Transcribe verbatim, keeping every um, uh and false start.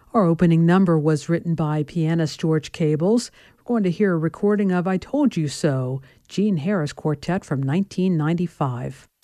Our opening number was written by pianist George Cables. We're going to hear a recording of I Told You So, Gene Harris Quartet from nineteen ninety-five.